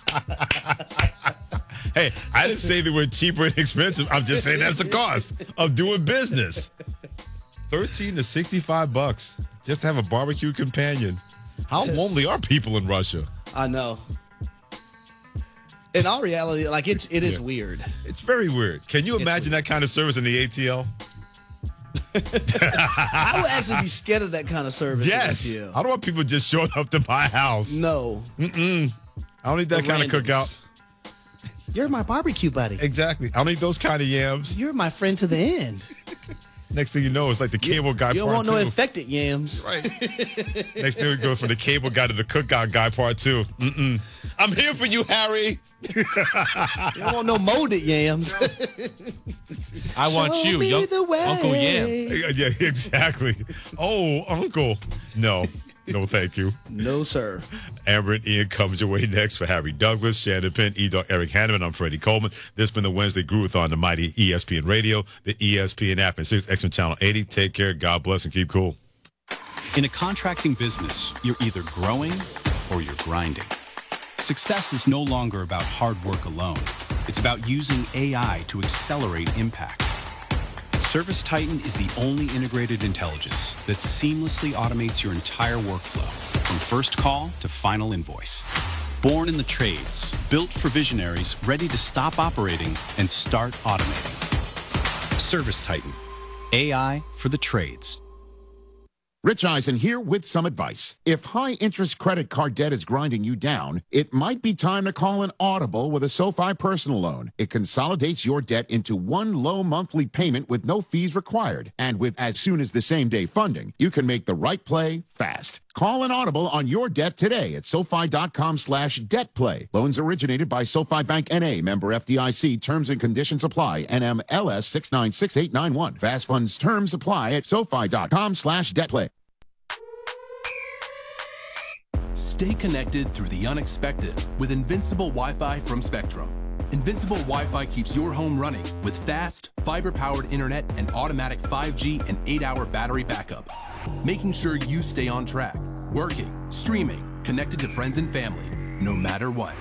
Hey, I didn't say they were cheaper and expensive. I'm just saying that's the cost of doing business. $13 to $65 just to have a barbecue companion. How lonely are people in Russia? I know. In all reality, like it is weird. It's very weird. Can you imagine that kind of service in the ATL? I would actually be scared of that kind of service. Yes. In ATL. I don't want people just showing up to my house. No. I don't need that kind of cookout. You're my barbecue buddy. Exactly. I don't need those kind of yams. You're my friend to the end. Next thing you know, it's like the cable guy part 2. You don't want no infected yams. Right. Next thing we go from the cable guy to the cookout guy part 2. I'm here for you, Harry. You don't want no molded yams. I want you, Uncle Yam. Yeah, exactly. Oh, Uncle. No, thank you. No, sir. Amber and Ian comes your way next for Harry Douglas, Shannon Penn, E-Dog, Eric Hanneman. I'm Freddie Coleman. This has been the Wednesday Groove on the mighty ESPN Radio, the ESPN app, and 6X Channel 80. Take care. God bless and keep cool. In a contracting business, you're either growing or you're grinding. Success is no longer about hard work alone. It's about using AI to accelerate impact. ServiceTitan is the only integrated intelligence that seamlessly automates your entire workflow, from first call to final invoice. Born in the trades, built for visionaries ready to stop operating and start automating. ServiceTitan, AI for the trades. Rich Eisen here with some advice. If high-interest credit card debt is grinding you down, it might be time to call an Audible with a SoFi personal loan. It consolidates your debt into one low monthly payment with no fees required. And with as soon as the same-day funding, you can make the right play fast. Call an Audible on your debt today at SoFi.com/debtplay. Loans originated by SoFi Bank N.A., member FDIC. Terms and conditions apply. NMLS 696891. Fast funds terms apply at SoFi.com/debtplay. Stay connected through the unexpected with Invincible Wi-Fi from Spectrum. Invincible Wi-Fi keeps your home running with fast, fiber-powered internet and automatic 5G and 8-hour battery backup, making sure you stay on track, working, streaming, connected to friends and family, no matter what.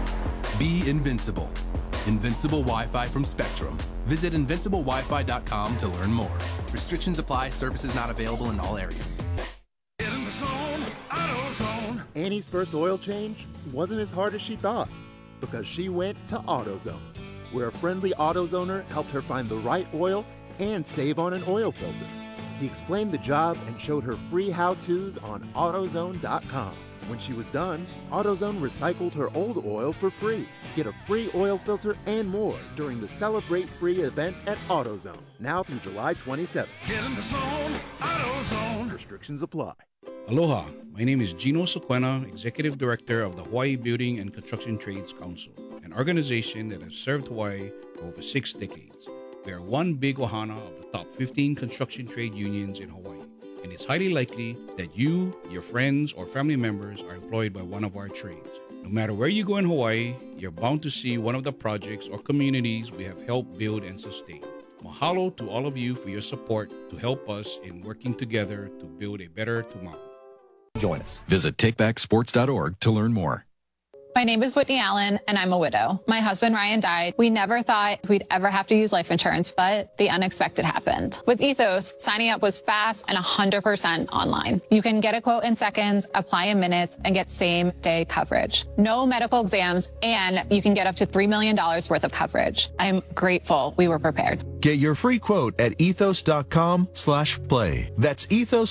Be invincible. Invincible Wi-Fi from Spectrum. Visit invinciblewifi.com to learn more. Restrictions apply. Services not available in all areas. Get in the zone, AutoZone. Annie's first oil change wasn't as hard as she thought because she went to AutoZone, where a friendly AutoZoner helped her find the right oil and save on an oil filter. He explained the job and showed her free how-tos on AutoZone.com. When she was done, AutoZone recycled her old oil for free. Get a free oil filter and more during the Celebrate Free event at AutoZone, now through July 27th. Get in the zone, AutoZone. Restrictions apply. Aloha, my name is Gino Soquena, Executive Director of the Hawaii Building and Construction Trades Council, an organization that has served Hawaii for over 6 decades. We are one big ohana of the top 15 construction trade unions in Hawaii, and it's highly likely that you, your friends, or family members are employed by one of our trades. No matter where you go in Hawaii, you're bound to see one of the projects or communities we have helped build and sustain. Mahalo to all of you for your support to help us in working together to build a better tomorrow. Join us. Visit takebacksports.org to learn more. My name is Whitney Allen, and I'm a widow. My husband, Ryan, died. We never thought we'd ever have to use life insurance, but the unexpected happened. With Ethos, signing up was fast and 100% online. You can get a quote in seconds, apply in minutes, and get same-day coverage. No medical exams, and you can get up to $3 million worth of coverage. I'm grateful we were prepared. Get your free quote at ethos.com/play. That's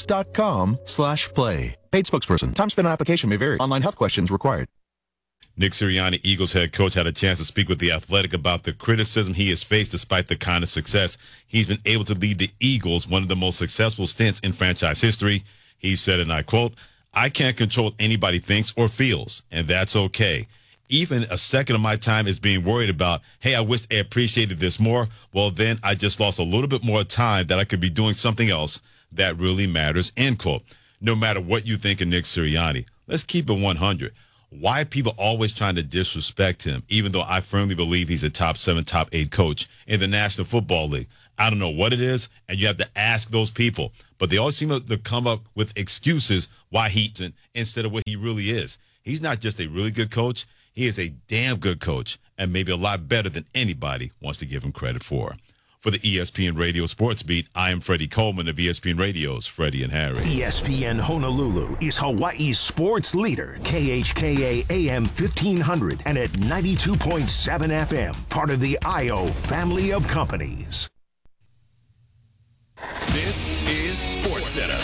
ethos.com/play. Paid spokesperson. Time spent on application may vary. Online health questions required. Nick Sirianni, Eagles head coach, had a chance to speak with The Athletic about the criticism he has faced despite the kind of success he's been able to lead the Eagles, one of the most successful stints in franchise history. He said, and I quote, "I can't control what anybody thinks or feels, and that's okay. Even a second of my time is being worried about, hey, I wish I appreciated this more. Well, then I just lost a little bit more time that I could be doing something else that really matters," end quote. No matter what you think of Nick Sirianni, let's keep it 100. Why are people always trying to disrespect him, even though I firmly believe he's a top 7, top 8 coach in the National Football League? I don't know what it is, and you have to ask those people. But they always seem to come up with excuses why he's instead of what he really is. He's not just a really good coach. He is a damn good coach and maybe a lot better than anybody wants to give him credit for. For the ESPN Radio Sports Beat, I am Freddie Coleman of ESPN Radio's Freddie and Harry. ESPN Honolulu is Hawaii's sports leader. KHKA AM 1500 and at 92.7 FM. Part of the IO family of companies. This is SportsCenter.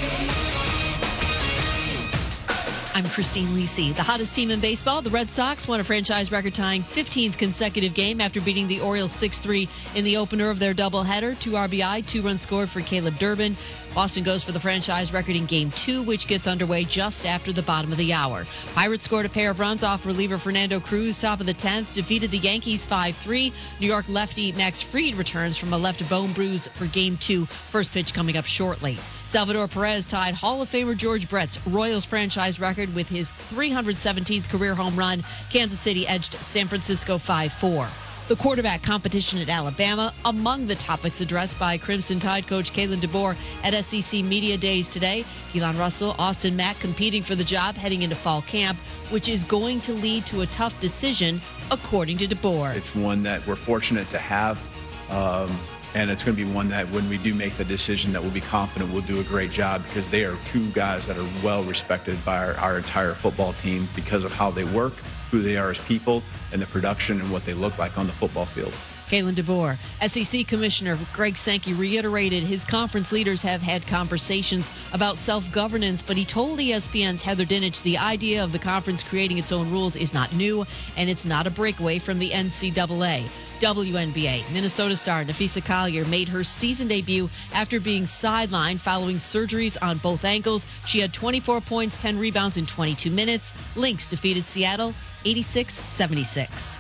I'm Christine Lisi. The hottest team in baseball, the Red Sox, won a franchise record-tying 15th consecutive game after beating the Orioles 6-3 in the opener of their doubleheader. 2 RBI, 2 runs scored for Caleb Durbin. Boston goes for the franchise record in Game 2, which gets underway just after the bottom of the hour. Pirates scored a pair of runs off reliever Fernando Cruz, top of the 10th, defeated the Yankees 5-3. New York lefty Max Fried returns from a left bone bruise for Game 2, first pitch coming up shortly. Salvador Perez tied Hall of Famer George Brett's Royals franchise record with his 317th career home run. Kansas City edged San Francisco 5-4. The quarterback competition at Alabama, among the topics addressed by Crimson Tide coach Kalen DeBoer at SEC Media Days today. Keelan Russell, Austin Mack competing for the job heading into fall camp, which is going to lead to a tough decision, according to DeBoer. It's one that we're fortunate to have, and it's going to be one that when we do make the decision that we'll be confident we'll do a great job, because they are 2 guys that are well respected by our entire football team because of how they work, who they are as people, and the production and what they look like on the football field. Kalen DeBoer. SEC Commissioner Greg Sankey reiterated his conference leaders have had conversations about self-governance, but he told ESPN's Heather Dinich the idea of the conference creating its own rules is not new, and it's not a breakaway from the NCAA. WNBA, Minnesota star Nafisa Collier made her season debut after being sidelined following surgeries on both ankles. She had 24 points, 10 rebounds in 22 minutes. Lynx defeated Seattle 86-76.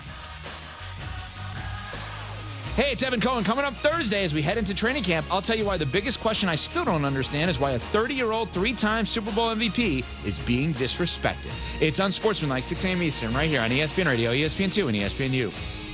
Hey, it's Evan Cohen. Coming up Thursday as we head into training camp, I'll tell you why the biggest question I still don't understand is why a 30-year-old, 3-time Super Bowl MVP is being disrespected. It's Unsportsmanlike, 6 a.m. Eastern, right here on ESPN Radio, ESPN2, and ESPNU.